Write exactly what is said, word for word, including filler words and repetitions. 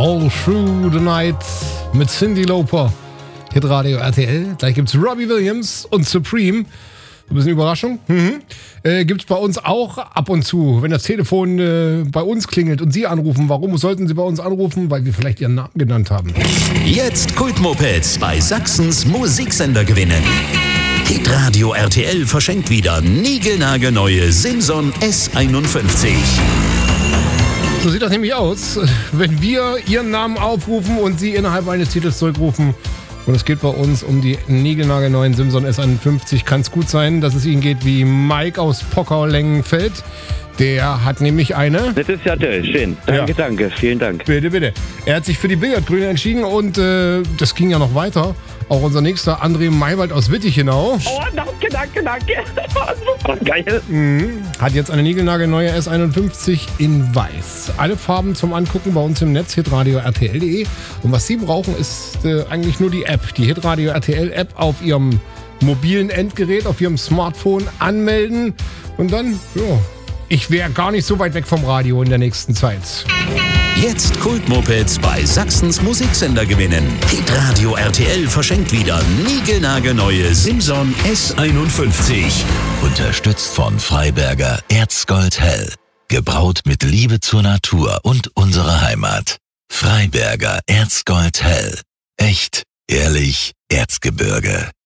All Through the Night mit Cyndi Lauper. Hitradio R T L. Gleich gibt's Robbie Williams und Supreme. Ein bisschen Überraschung. Mhm. Äh, gibt's bei uns auch ab und zu, wenn das Telefon äh, bei uns klingelt und Sie anrufen. Warum sollten Sie bei uns anrufen? Weil wir vielleicht Ihren Namen genannt haben. Jetzt Kultmopeds bei Sachsens Musiksender gewinnen. Hitradio R T L verschenkt wieder niegelnagelneue Simson S einundfünfzig. So sieht das nämlich aus, wenn wir Ihren Namen aufrufen und Sie innerhalb eines Titels zurückrufen. Und es geht bei uns um die niegelnagelneuen Simson S einundfünfzig. Kann es gut sein, dass es Ihnen geht wie Mike aus Pockau-Lengenfeld. Der hat nämlich eine... Das ist ja toll, schön. Danke, ja. danke, vielen Dank. Bitte, bitte. Er hat sich für die Billardgrüne entschieden und äh, das ging ja noch weiter. Auch unser nächster, André Maywald aus Wittichenau. Oh, danke, danke, danke. Super geil. Mhm. Hat jetzt eine niegelnagelneue S einundfünfzig in weiß. Alle Farben zum Angucken bei uns im Netz, hitradio R T L punkt de. Und was Sie brauchen, ist äh, eigentlich nur die App. Die Hitradio R T L App auf Ihrem mobilen Endgerät, auf Ihrem Smartphone anmelden. Und dann, ja, ich wäre gar nicht so weit weg vom Radio in der nächsten Zeit. Jetzt Kultmopeds bei Sachsens Musiksender gewinnen. Hitradio R T L verschenkt wieder niegelnagelneue Simson S einundfünfzig. Unterstützt von Freiberger Erzgold Hell. Gebraut mit Liebe zur Natur und unserer Heimat. Freiberger Erzgold Hell. Echt, ehrlich, Erzgebirge.